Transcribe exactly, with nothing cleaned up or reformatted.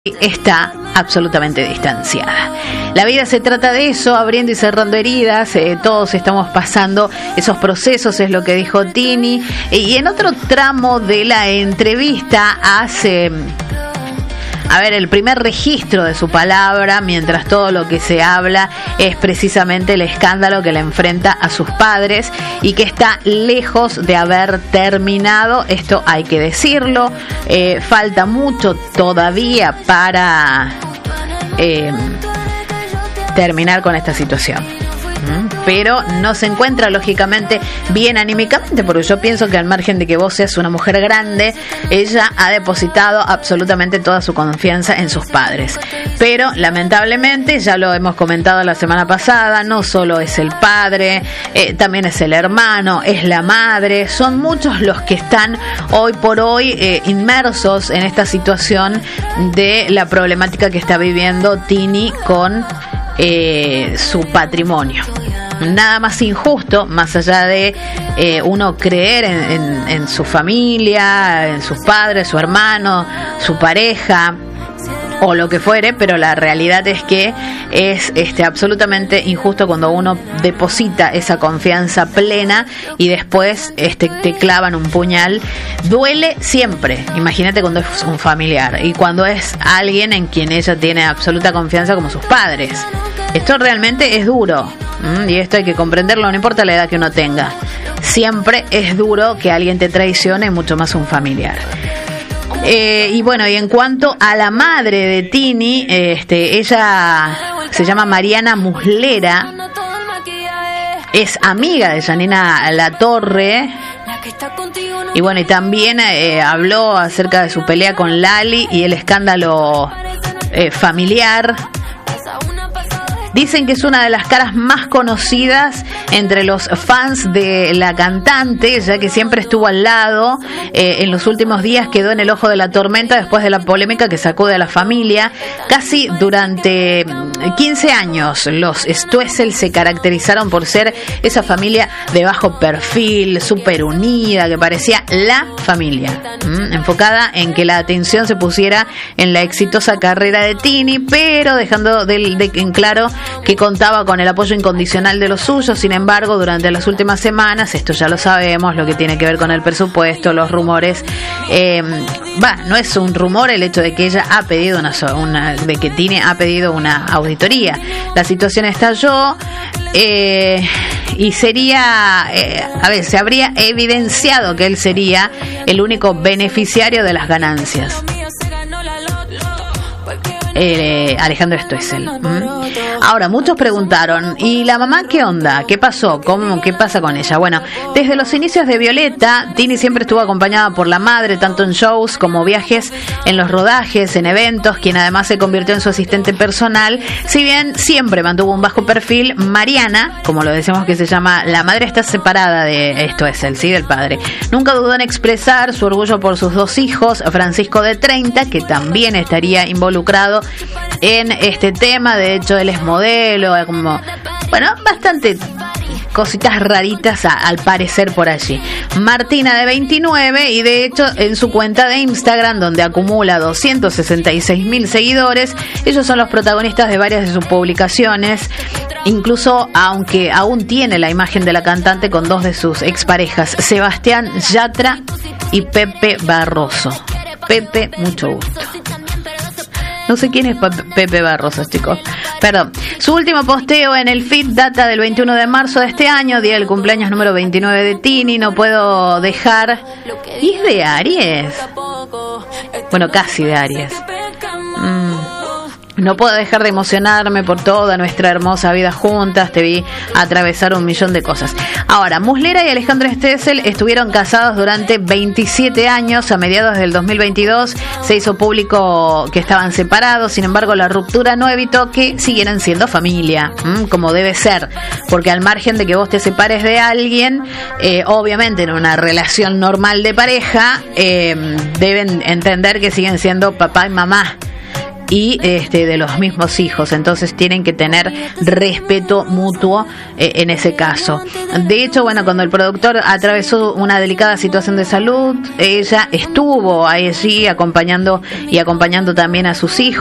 está absolutamente distanciada. La vida se trata de eso, abriendo y cerrando heridas, eh, todos estamos pasando esos procesos, es lo que dijo Tini. Y en otro tramo de la entrevista hace, a ver, el primer registro de su palabra, mientras todo lo que se habla es precisamente el escándalo que la enfrenta a sus padres y que está lejos de haber terminado. Esto hay que decirlo, eh, falta mucho todavía para eh, terminar con esta situación. Pero no se encuentra lógicamente bien anímicamente, porque yo pienso que al margen de que vos seas una mujer grande, ella ha depositado absolutamente toda su confianza en sus padres. Pero lamentablemente, ya lo hemos comentado la semana pasada, no solo es el padre, eh, también es el hermano, es la madre, son muchos los que están hoy por hoy eh, inmersos en esta situación de la problemática que está viviendo Tini con Eh, su patrimonio. Nada más injusto, más allá de eh, uno creer en, en, en su familia, en sus padres, su hermano, su pareja o lo que fuere, pero la realidad es que es este absolutamente injusto cuando uno deposita esa confianza plena y después este te clavan un puñal. Duele siempre, imagínate cuando es un familiar y cuando es alguien en quien ella tiene absoluta confianza como sus padres. Esto realmente es duro, ¿m? Y esto hay que comprenderlo, no importa la edad que uno tenga. Siempre es duro que alguien te traicione, mucho más un familiar. Eh, y bueno, y en cuanto a la madre de Tini, este, ella se llama Mariana Muslera, es amiga de Janina Latorre, y bueno, y también eh, habló acerca de su pelea con Lali y el escándalo eh, familiar. Dicen que es una de las caras más conocidas entre los fans de la cantante, ya que siempre estuvo al lado. Eh, en los últimos días quedó en el ojo de la tormenta después de la polémica que sacude a la familia. Casi durante quince años los Stoessel se caracterizaron por ser esa familia de bajo perfil, súper unida, que parecía la familia, ¿m? enfocada en que la atención se pusiera en la exitosa carrera de Tini, pero dejando de, de, en claro que contaba con el apoyo incondicional de los suyos. Sin embargo, durante las últimas semanas, esto ya lo sabemos, lo que tiene que ver con el presupuesto, los rumores, eh, va, no es un rumor el hecho de que ella ha pedido una, una de que Tini ha pedido una auditoría. La situación estalló eh, y sería, eh, a ver, se habría evidenciado que él sería el único beneficiario de las ganancias. Eh, Alejandro Stoessel. ¿Mm? Ahora, muchos preguntaron, ¿y la mamá qué onda? ¿Qué pasó? ¿Cómo, ¿Qué pasa con ella? Bueno, desde los inicios de Violeta, Tini siempre estuvo acompañada por la madre, tanto en shows como viajes, en los rodajes, en eventos, quien además se convirtió en su asistente personal. Si bien siempre mantuvo un bajo perfil, Mariana, como lo decimos que se llama, la madre está separada de Stoessel, ¿sí? Del padre. Nunca dudó en expresar su orgullo por sus dos hijos, Francisco de treinta, que también estaría involucrado en este tema. De hecho, él es modelo, como, bueno, bastante cositas raritas a, al parecer por allí. Martina de veintinueve, y de hecho en su cuenta de Instagram, donde acumula doscientos sesenta y seis mil seguidores, ellos son los protagonistas de varias de sus publicaciones, incluso aunque aún tiene la imagen de la cantante con dos de sus exparejas, Sebastián Yatra y Pepe Barroso. Pepe, mucho gusto. No sé quién es Pepe Barroso, chicos. Perdón. Su último posteo en el feed data del veintiuno de marzo de este año, día del cumpleaños número veintinueve de Tini. No puedo dejar... ¿Y es de Aries? Bueno, casi de Aries. Mm. No puedo dejar de emocionarme por toda nuestra hermosa vida juntas. Te vi atravesar un millón de cosas. Ahora, Muslera y Alejandro Stoessel estuvieron casados durante veintisiete años. A mediados del dos mil veintidós se hizo público que estaban separados. Sin embargo, la ruptura no evitó que siguieran siendo familia, ¿m? como debe ser. Porque al margen de que vos te separes de alguien, eh, obviamente en una relación normal de pareja, eh, deben entender que siguen siendo papá y mamá. y este, de los mismos hijos. Entonces tienen que tener respeto mutuo eh, en ese caso. De hecho, bueno, cuando el productor atravesó una delicada situación de salud, ella estuvo allí acompañando y acompañando también a sus hijos.